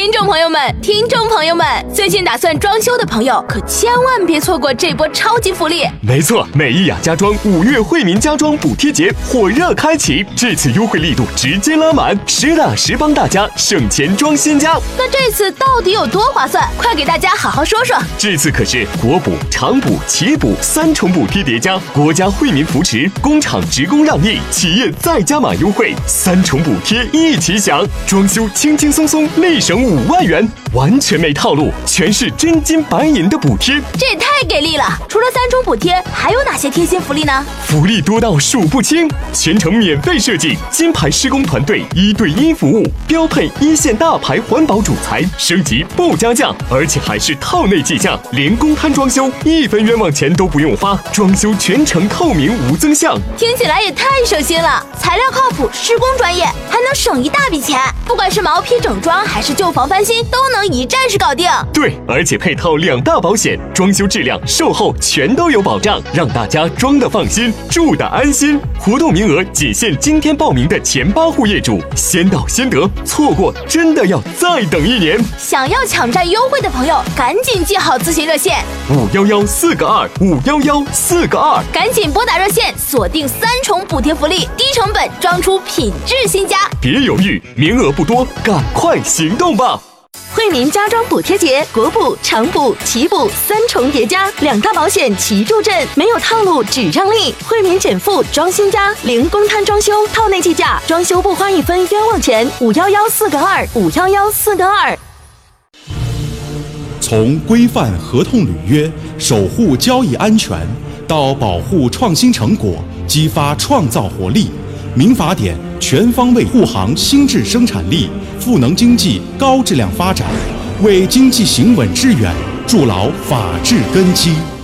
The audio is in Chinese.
听众朋友们，最近打算装修的朋友可千万别错过这波超级福利。 没错，美意雅家装5月惠民家装补贴节火热开启，这次优惠力度直接拉满，实打实帮大家省钱装新家。 那这次到底有多划算？快给大家好好说说。 这次可是国补、厂补、企补3重补贴叠加，国家惠民扶持，工厂职工让利，企业再加码优惠，3重补贴一起享，装修轻轻松松立省5万元，完全没套路，全是真金白银的补贴， 这也太给力了！除了3重补贴，还有哪些贴心福利呢？ 福利多到数不清，全程免费设计，金牌施工团队1对1服务，标配1线大牌环保主材，升级不加价，而且还是套内计价，连公摊装修1分冤枉钱都不用花，装修全程透明无增项， 听起来也太省心了，材料靠谱，施工专业，还能省一大笔钱。不管是毛坯整装还是旧房翻新，都能一站式搞定。 对，而且配套2大保险，装修质量、售后全都有保障，让大家装得放心，住得安心。活动名额仅限今天报名的前8户业主，先到先得，错过真的要再等1年。 想要抢占优惠的朋友，赶紧记好咨询热线 511 4个2，511 4个2， 赶紧拨打热线，锁定3重补贴福利，低成本装出品质新家。 别犹豫，名额不多，赶快行动吧！ 惠民家装补贴节，国补、厂补、企补3重叠加，2大保险齐助阵，没有套路只让利。惠民减负装新家，零公摊装修，套内计价，装修不花1分冤枉钱。511 4个2，511 4个2。 从规范合同履约、守护交易安全，到保护创新成果、激发创造活力，民法典全方位护航新质生产力，赋能经济高质量发展，为经济行稳致远筑牢法治根基。